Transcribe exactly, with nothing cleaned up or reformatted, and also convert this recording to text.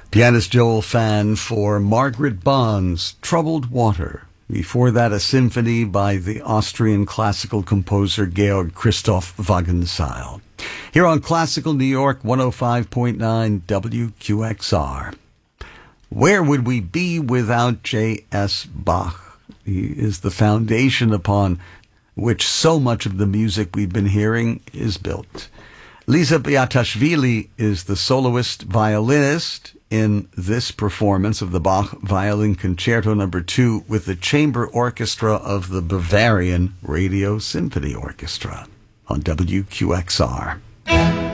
Pianist Joel Fan for Margaret Bond's Troubled Water. Before that, a symphony by the Austrian classical composer Georg Christoph Wagenseil. Here on Classical New York, one oh five point nine W Q X R. Where would we be without J S. Bach? He is the foundation upon which so much of the music we've been hearing is built. Liza Beatashvili is the soloist violinist in this performance of the Bach Violin Concerto number two with the chamber orchestra of the Bavarian Radio Symphony Orchestra on W Q X R.